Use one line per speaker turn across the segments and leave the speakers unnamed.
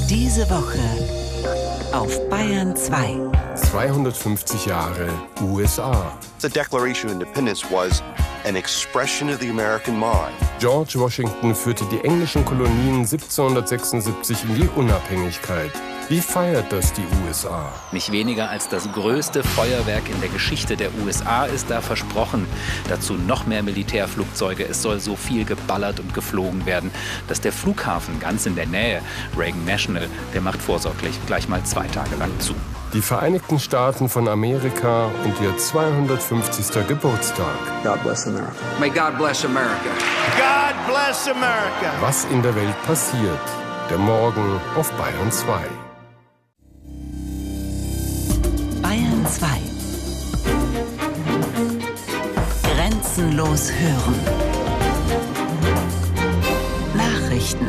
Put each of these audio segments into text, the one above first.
Diese Woche auf Bayern 2.
250 Jahre USA.
The Declaration of Independence was an expression of the American mind.
George Washington führte die englischen Kolonien 1776 in die Unabhängigkeit. Wie feiert das die USA?
Nicht weniger als das größte Feuerwerk in der Geschichte der USA ist da versprochen. Dazu noch mehr Militärflugzeuge. Es soll so viel geballert und geflogen werden, dass der Flughafen ganz in der Nähe, Reagan National, der macht vorsorglich gleich mal 2 Tage lang zu.
Die Vereinigten Staaten von Amerika und ihr 250. Geburtstag.
God bless America.
May God bless America.
God bless America.
Was in der Welt passiert. Der Morgen auf Bayern 2.
Bayern 2. Grenzenlos hören. Nachrichten.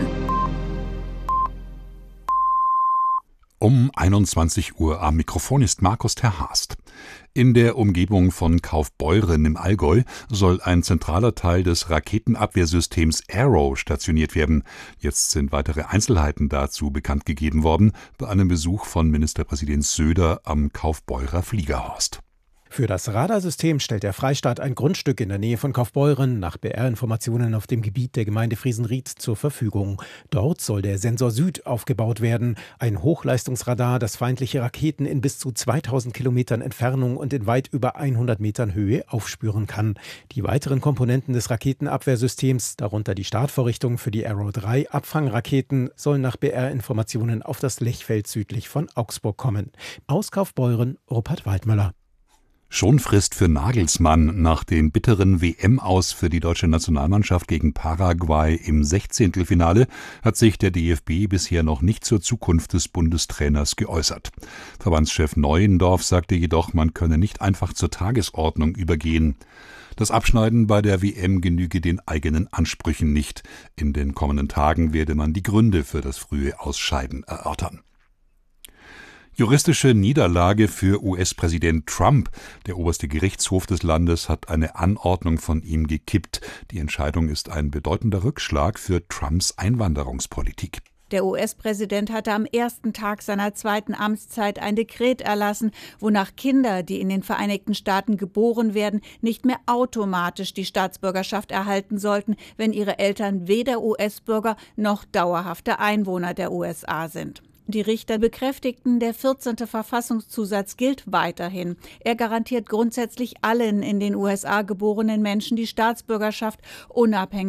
Um 21 Uhr am Mikrofon ist Markus Terhast. In der Umgebung von Kaufbeuren im Allgäu soll ein zentraler Teil des Raketenabwehrsystems Arrow stationiert werden. Jetzt sind weitere Einzelheiten dazu bekannt gegeben worden bei einem Besuch von Ministerpräsident Söder am Kaufbeurer Fliegerhorst.
Für das Radarsystem stellt der Freistaat ein Grundstück in der Nähe von Kaufbeuren nach BR-Informationen auf dem Gebiet der Gemeinde Friesenried zur Verfügung. Dort soll der Sensor Süd aufgebaut werden, ein Hochleistungsradar, das feindliche Raketen in bis zu 2000 Kilometern Entfernung und in weit über 100 Metern Höhe aufspüren kann. Die weiteren Komponenten des Raketenabwehrsystems, darunter die Startvorrichtung für die Arrow 3 Abfangraketen, sollen nach BR-Informationen auf das Lechfeld südlich von Augsburg kommen. Aus Kaufbeuren, Rupert Waldmüller.
Schon Frist für Nagelsmann. Nach dem bitteren WM-Aus für die deutsche Nationalmannschaft gegen Paraguay im 16. hat sich der DFB bisher noch nicht zur Zukunft des Bundestrainers geäußert. Verbandschef Neuendorf sagte jedoch, man könne nicht einfach zur Tagesordnung übergehen. Das Abschneiden bei der WM genüge den eigenen Ansprüchen nicht. In den kommenden Tagen werde man die Gründe für das frühe Ausscheiden erörtern. Juristische Niederlage für US-Präsident Trump. Der oberste Gerichtshof des Landes hat eine Anordnung von ihm gekippt. Die Entscheidung ist ein bedeutender Rückschlag für Trumps Einwanderungspolitik.
Der US-Präsident hatte am ersten Tag seiner zweiten Amtszeit ein Dekret erlassen, wonach Kinder, die in den Vereinigten Staaten geboren werden, nicht mehr automatisch die Staatsbürgerschaft erhalten sollten, wenn ihre Eltern weder US-Bürger noch dauerhafte Einwohner der USA sind. Die Richter bekräftigten, der 14. Verfassungszusatz gilt weiterhin. Er garantiert grundsätzlich allen in den USA geborenen Menschen die Staatsbürgerschaft, unabhängig